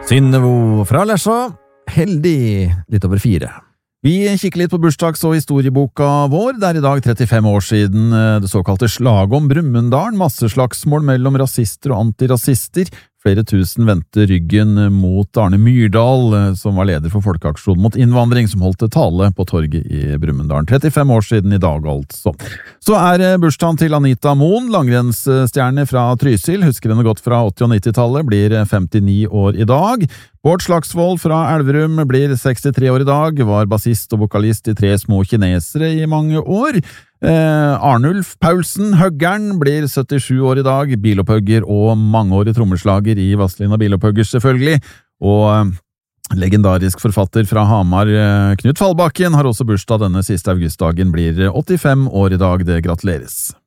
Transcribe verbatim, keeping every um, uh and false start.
Synnevo fra Lesja, heldig litt over fire. Vi kikker litt på bursdags- og historieboka vår. Det er i dag trettifem år siden det såkalte slaget om Brumunddal, masseslagsmål mellom rasister og antirasister. Flere tusen vendte ryggen mot Arne Myrdal, som var leder for Folkeaksjonen mot innvandring, som holdt tale på torget i Brumunddal. trettifem år siden i dag, altså. Så er bursdagen til Anita Moen, langrennsstjerne fra Trysil, husker henne godt fra åtti- og nittitallet, blir femtini år i dag. Bård Slagsvold fra Elverum blir sekstitre år i dag, var bassist og vokalist i Tre små kinesere i mange år. Eh, Arnulf Paulsen, høggeren, blir syttisju år i dag, bilopphøgger og mangeårig trommeslager i Vazelina Bilopphøggers selvfølgelig, og eh, legendarisk forfatter fra Hamar, eh, Knut Fallbakken, har også bursdag denne siste augustdagen, blir åttifem år i dag, det gratuleres.